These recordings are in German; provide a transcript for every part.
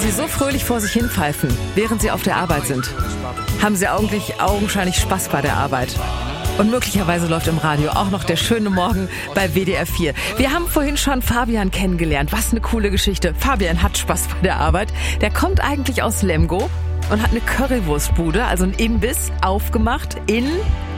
Sie so fröhlich vor sich hin pfeifen, während Sie auf der Arbeit sind, haben Sie augenscheinlich Spaß bei der Arbeit. Und möglicherweise läuft im Radio auch noch der schöne Morgen bei WDR 4. Wir haben vorhin schon Fabian kennengelernt. Was eine coole Geschichte. Fabian hat Spaß bei der Arbeit. Der kommt eigentlich aus Lemgo und hat eine Currywurstbude, also ein Imbiss, aufgemacht in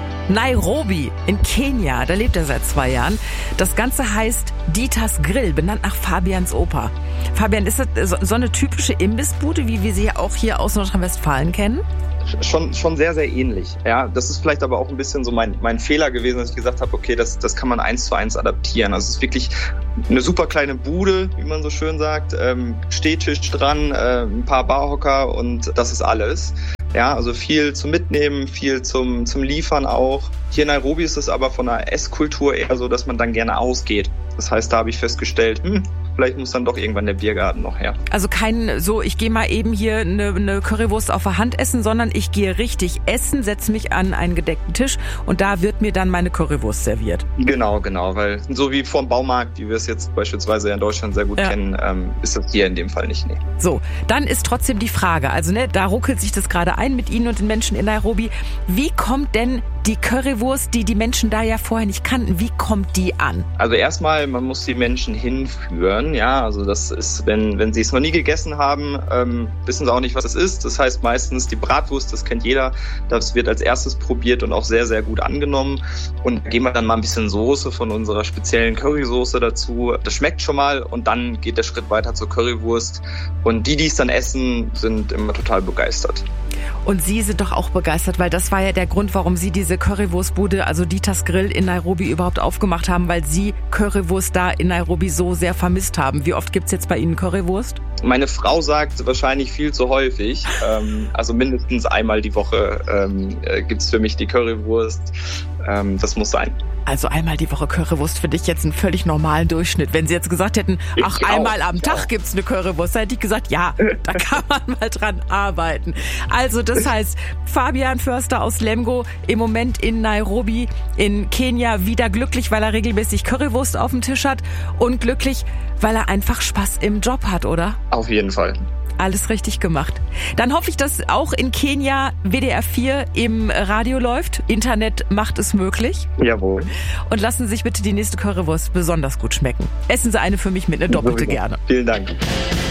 Nairobi in Kenia. Da lebt er seit 2 Jahren. Das Ganze heißt Dieters Grill, benannt nach Fabians Opa. Fabian, ist das so eine typische Imbissbude, wie wir sie auch hier aus Nordrhein-Westfalen kennen? Schon sehr, sehr ähnlich. Ja, das ist vielleicht aber auch ein bisschen so mein Fehler gewesen, dass ich gesagt habe, okay, das kann man 1:1 adaptieren. Also es ist wirklich eine super kleine Bude, wie man so schön sagt, Stehtisch dran, ein paar Barhocker und das ist alles. Ja, also viel zum Mitnehmen, viel zum Liefern auch. Hier in Nairobi ist es aber von der Esskultur eher so, dass man dann gerne ausgeht. Das heißt, da habe ich festgestellt, vielleicht muss dann doch irgendwann der Biergarten noch her. Also kein so, ich gehe mal eben hier eine Currywurst auf der Hand essen, sondern ich gehe richtig essen, setze mich an einen gedeckten Tisch und da wird mir dann meine Currywurst serviert. Genau, weil so wie vorm Baumarkt, wie wir es jetzt beispielsweise in Deutschland sehr gut kennen, ist das hier in dem Fall nicht. Nee. So, dann ist trotzdem die Frage, also da ruckelt sich das gerade ein mit Ihnen und den Menschen in Nairobi. Wie kommt denn die Currywurst, die Menschen da ja vorher nicht kannten, wie kommt die an? Also erstmal, man muss die Menschen hinführen, ja, also das ist, wenn sie es noch nie gegessen haben, wissen sie auch nicht, was es ist. Das heißt meistens die Bratwurst, das kennt jeder, das wird als erstes probiert und auch sehr, sehr gut angenommen. Und geben wir dann mal ein bisschen Soße von unserer speziellen Currysoße dazu. Das schmeckt schon mal und dann geht der Schritt weiter zur Currywurst. Und die es dann essen, sind immer total begeistert. Und Sie sind doch auch begeistert, weil das war ja der Grund, warum Sie diese Currywurstbude, also Dieters Grill in Nairobi überhaupt aufgemacht haben, weil Sie Currywurst da in Nairobi so sehr vermisst haben. Wie oft gibt's jetzt bei Ihnen Currywurst? Meine Frau sagt wahrscheinlich viel zu häufig. Also mindestens einmal die Woche gibt's für mich die Currywurst. Das muss sein. Also einmal die Woche Currywurst finde ich jetzt einen völlig normalen Durchschnitt. Wenn Sie jetzt gesagt hätten, einmal am Tag gibt's eine Currywurst, dann hätte ich gesagt, ja, da kann man mal dran arbeiten. Also das heißt, Fabian Förster aus Lemgo im Moment in Nairobi in Kenia wieder glücklich, weil er regelmäßig Currywurst auf dem Tisch hat und glücklich, weil er einfach Spaß im Job hat, oder? Auf jeden Fall. Alles richtig gemacht. Dann hoffe ich, dass auch in Kenia WDR 4 im Radio läuft. Internet macht es möglich. Jawohl. Und lassen Sie sich bitte die nächste Currywurst besonders gut schmecken. Essen Sie eine für mich mit, eine doppelte gerne. Vielen Dank.